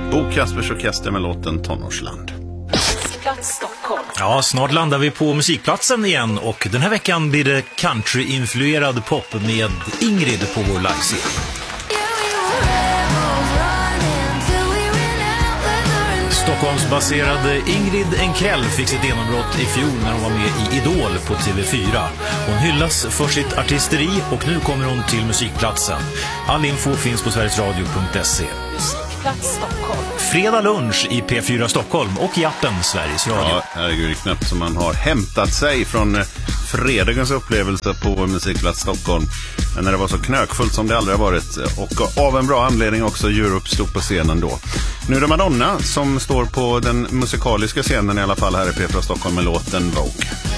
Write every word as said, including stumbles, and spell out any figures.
Bo Kaspers Orkester med låten Tonårsland. Musikplats Stockholm. Ja, snart landar vi på musikplatsen igen och den här veckan blir det country-influerad pop med Ingrid på vår livescen. Stockholmsbaserade Ingrid Enkrell fick sitt genombrott i fjol när hon var med i Idol på T V fyra. Hon hyllas för sitt artisteri och nu kommer hon till musikplatsen. All info finns på sverigesradio punkt se. Musikplats Stockholm. Fredag lunch i P fyra Stockholm och i appen Sveriges Radio. Ja, herregud, knappt som man har hämtat sig från fredagens upplevelse på Musikplats Stockholm. Men när det var så knökfullt som det aldrig har varit. Och av en bra anledning också Europe stod på scenen då. Nu är det Madonna som står på den musikaliska scenen i alla fall här i P fyra Stockholm med låten Vogue.